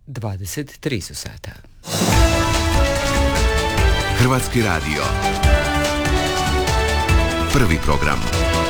23 su sata. Hrvatski radio. Prvi program.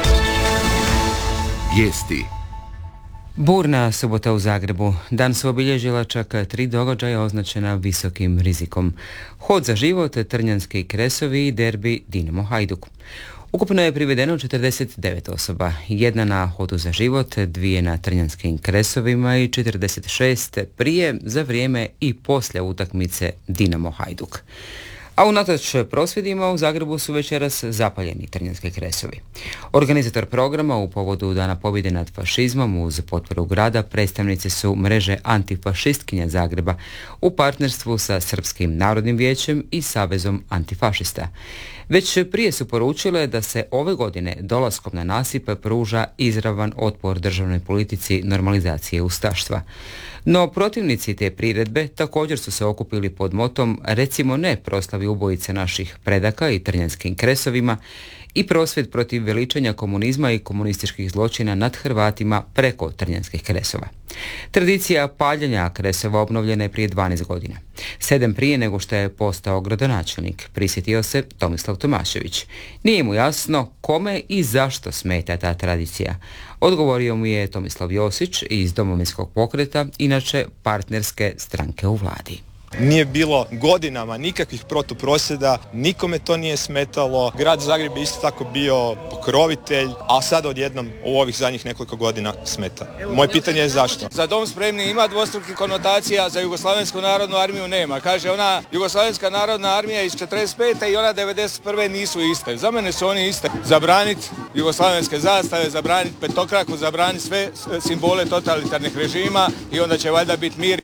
Vijesti. Burna subota u Zagrebu. Dan su obilježila čak 3 događaja označena visokim rizikom. Hod za život, Trnjanski kresovi i derbi Dinamo Hajduk. Ukupno je privedeno 49 osoba, 1 na hodu za život, 2 na Trnjanskim kresovima i 46 prije, za vrijeme i poslije utakmice Dinamo Hajduk. A unatoč prosvjedima u Zagrebu su večeras zapaljeni Trnjanski kresovi. Organizator programa u povodu Dana pobjede nad fašizmom uz potporu grada predstavnici su mreže antifašistkinja Zagreba u partnerstvu sa Srpskim narodnim vijećem i Savezom antifašista. Već prije su poručile da se ove godine dolaskom na nasip pruža izravan otpor državnoj politici normalizacije ustaštva. No protivnici te priredbe također su se okupili pod motom recimo ne proslavi ubojice naših predaka i Trnjanskim kresovima i prosvjed protiv veličanja komunizma i komunističkih zločina nad Hrvatima preko Trnjanskih kresova. Tradicija paljenja kresova obnovljena je prije 12 godina. 7 prije nego što je postao gradonačelnik, prisjetio se Tomislav Tomašević. Nije mu jasno kome i zašto smeta ta tradicija. Odgovorio mu je Tomislav Josić iz Domovinskog pokreta, inače partnerske stranke u vladi. Nije bilo godinama nikakvih protuprosvjeda, nikome to nije smetalo. Grad Zagreb je isto tako bio pokrovitelj, a sad odjednom u ovih zadnjih nekoliko godina smeta. Moje pitanje je zašto? Za dom spremni ima dvostrukih konotacija, za Jugoslavensku narodnu armiju nema. Kaže ona Jugoslavenska narodna armija iz 45. i ona 91. nisu iste. Za mene su oni iste. Zabraniti jugoslavenske zastave, zabraniti petokraku, zabraniti sve simbole totalitarnih režima i onda će valjda biti mir.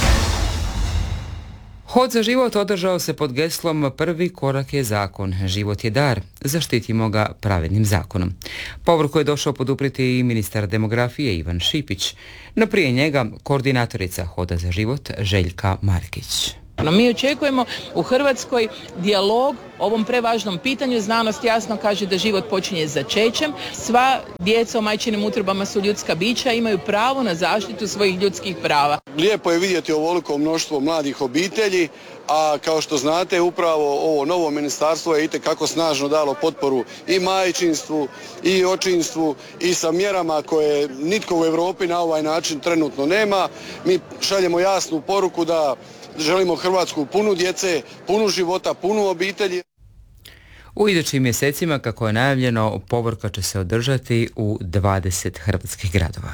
Hod za život održao se pod geslom prvi korak je zakon, život je dar, zaštitimo ga pravednim zakonom. Povorku je došao poduprijeti i ministar demografije Ivan Šipić, no prije njega koordinatorica Hoda za život Željka Markić. Mi očekujemo u Hrvatskoj dijalog o ovom prevažnom pitanju. Znanost jasno kaže da život počinje začećem. Sva djeca u majčinim utrobama su ljudska bića, imaju pravo na zaštitu svojih ljudskih prava. Lijepo je vidjeti ovoliko mnoštvo mladih obitelji, a kao što znate upravo ovo novo ministarstvo je itekako snažno dalo potporu i majčinstvu i očinstvu i sa mjerama koje nitko u Europi na ovaj način trenutno nema. Mi šaljemo jasnu poruku da želimo Hrvatsku punu djece, punu života, punu obitelji. U idućim mjesecima, kako je najavljeno, povorka će se održati u 20 hrvatskih gradova.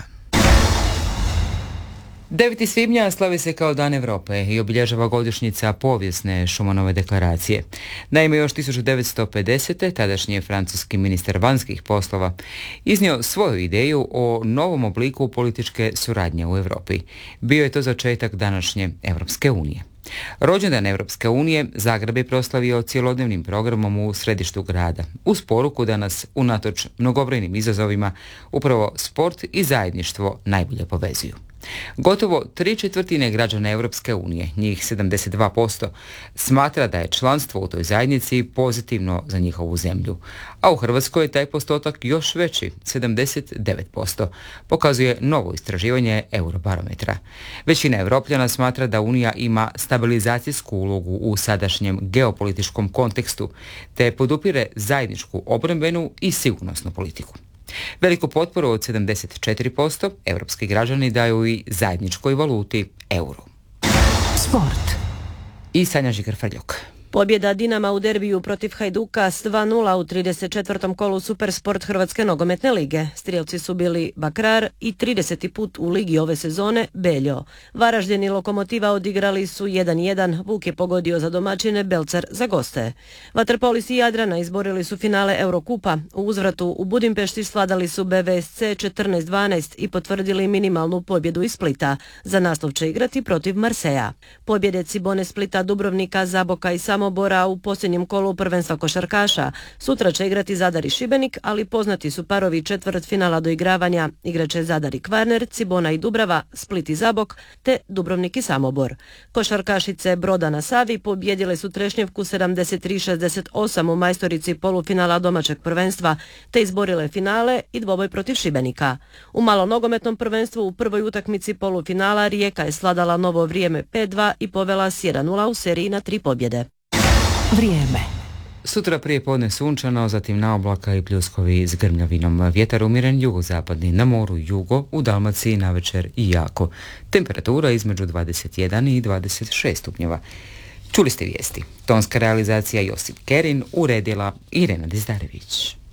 9. svibnja slavi se kao Dan Europe i obilježava godišnjica povijesne Šumanove deklaracije. Naime, još 1950. tadašnji je francuski ministar vanjskih poslova iznio svoju ideju o novom obliku političke suradnje u Europi. Bio je to začetak današnje Europske unije. Rođendan Europske unije Zagreb je proslavio cjelodnevnim programom u središtu grada, uz poruku da nas, unatoč mnogobrojnim izazovima, upravo sport i zajedništvo najbolje povezuju. Gotovo 3/4 građana Europske unije, njih 72%, smatra da je članstvo u toj zajednici pozitivno za njihovu zemlju, a u Hrvatskoj je taj postotak još veći, 79%, pokazuje novo istraživanje Eurobarometra. Većina Europljana smatra da Unija ima stabilizacijsku ulogu u sadašnjem geopolitičkom kontekstu, te podupire zajedničku obrambenu i sigurnosnu politiku. Veliku potporu od 74% europski građani daju i zajedničkoj valuti euru. Sport. I Sanja Žigar-Frljok. Pobjeda Dinama u derbiju protiv Hajduka s 2:0 u 34. kolu Supersport Hrvatske nogometne lige. Strijelci su bili Bakrar i 30. put u ligi ove sezone Beljo. Varaždin i Lokomotiva odigrali su 1:1, Vuk je pogodio za domaćine, Belcar za goste. Vaterpolisti Jadrana izborili su finale Eurokupa. U uzvratu u Budimpešti svladali su BVSC 14:12 i potvrdili minimalnu pobjedu iz Splita. Za naslov će igrati protiv Marseja. Pobjede Cibone Splita, Dubrovnika, Zaboka i Samobora u posljednjem kolu prvenstva košarkaša. Sutra će igrati Zadar i Šibenik, ali poznati su parovi četvrtfinala do igravanja. Igraće Zadar i Kvarner, Cibona i Dubrava, Split i Zabok, te Dubrovnik i Samobor. Košarkašice Broda na Savi pobijedile su Trešnjevku 73-68 u majstorici polufinala domaćeg prvenstva, te izborile finale i dvoboj protiv Šibenika. U malonogometnom prvenstvu u prvoj utakmici polufinala Rijeka je svladala Novo Vrijeme 5-2 i povela s 1-0 u seriji na 3 pobjede. Vrijeme. Sutra prije podne sunčano, zatim na oblaka i pljuskovi s grmljavinom. Vjetar umiren jugozapadni, na moru jugo, u Dalmaciji navečer i jako. Temperatura između 21 i 26 stupnjeva. Čuli ste vijesti. Tonska realizacija Josip Kerin, uredila Irena Dizdarević.